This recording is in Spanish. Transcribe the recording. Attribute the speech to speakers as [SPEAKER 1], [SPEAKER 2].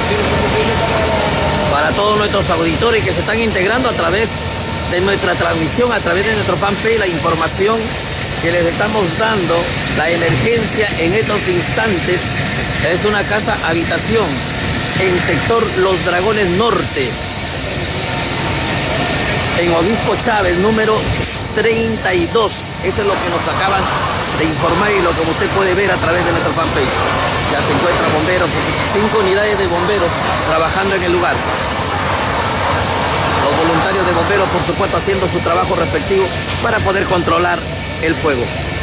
[SPEAKER 1] Para todos nuestros auditores que se están integrando a través de nuestra transmisión, a través de nuestro fanpage, la información que les estamos dando, la emergencia en estos instantes es una casa habitación en sector Los Dragones Norte, en Obispo Chávez, número 32. Eso es lo que nos acaban de informar y lo que usted puede ver a través de nuestro fanpage. Ya se encuentran bomberos, 5 unidades de bomberos trabajando en el lugar. Los voluntarios de bomberos, por supuesto, haciendo su trabajo respectivo para poder controlar el fuego.